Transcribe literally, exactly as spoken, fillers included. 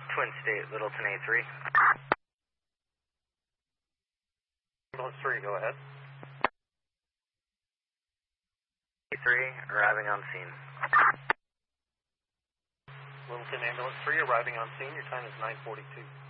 Twin State, Littleton A three. Ambulance three, go ahead. A three, arriving on scene. Littleton Ambulance three, arriving on scene. Your time is nine forty-two.